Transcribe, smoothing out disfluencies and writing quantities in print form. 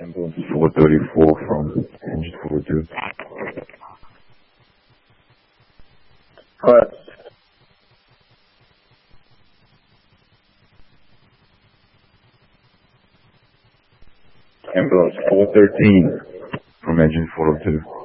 Ambulance 434 from engine 42. What? Ambulance 413 from engine 402.